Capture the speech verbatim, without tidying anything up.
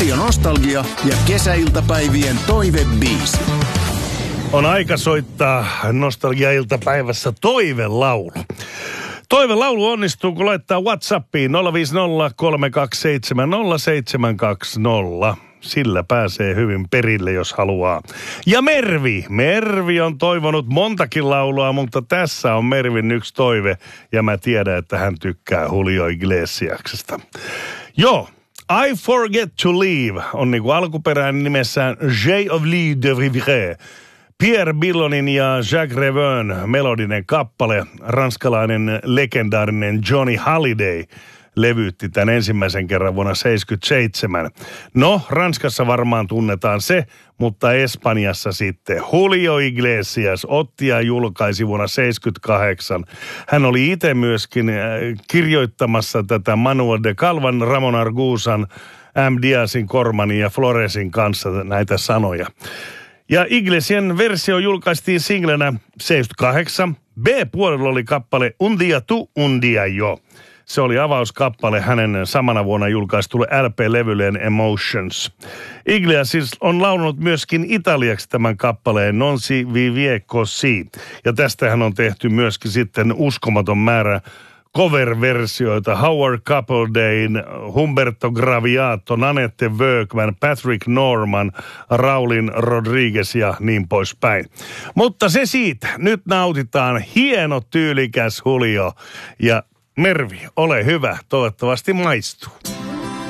Radio Nostalgia ja kesäiltapäivien toivebiisi. On aika soittaa Nostalgia-iltapäivässä toivelaulu. Toivelaulu onnistuu, kun laittaa WhatsAppiin nolla viisi nolla kolme kaksi seitsemän nolla seitsemän kaksi nolla. Sillä pääsee hyvin perille, jos haluaa. Ja Mervi. Mervi on toivonut montakin laulua, mutta tässä on Mervin yksi toive. Ja mä tiedän, että hän tykkää Julio Iglesiaksesta. Joo. I Forget to Leave on niin kuin alkuperäinen nimessään J'ai oublié de vivre. Pierre Billonin ja Jacques Revön melodinen kappale, ranskalainen legendaarinen Johnny Hallyday levyytti tämän ensimmäisen kerran vuonna seitsemänkymmentäseitsemän. No, Ranskassa varmaan tunnetaan se, mutta Espanjassa sitten Julio Iglesias otti ja julkaisi vuonna seitsemänkymmentäkahdeksan. Hän oli itse myöskin kirjoittamassa tätä Manuel de Calvan, Ramon Argusan, M. Diazin, Cormanin ja Floresin kanssa näitä sanoja. Ja Iglesian versio julkaistiin singlenä seitsemänkymmentäkahdeksan. B-puolella oli kappale Un dia tu, un dia yo. Se oli avauskappale hänen samana vuonna julkaistulle L P-levylleen Emotions. Iglesias on laulunut myöskin italiaksi tämän kappaleen Non si vivie così. Ja tästähän on tehty myöskin sitten uskomaton määrä cover-versioita. Howard Coppeldayn, Humberto Graviato, Nanette Workman, Patrick Norman, Raulin Rodriguez ja niin poispäin. Mutta se siitä. Nyt nautitaan hieno tyylikäs Julio ja Mervi, ole hyvä. Toivottavasti maistuu.